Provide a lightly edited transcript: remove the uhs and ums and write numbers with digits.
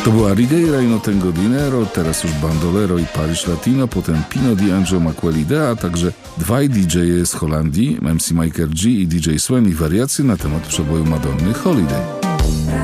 To była Rigeira i No Tengo Dinero, teraz już Bandolero i Paris Latino, potem Pino D'Angelo Maquelidea, a także dwaj DJ-e z Holandii, MC Michael G i DJ Swen i wariacje na temat przeboju Madonny Holiday.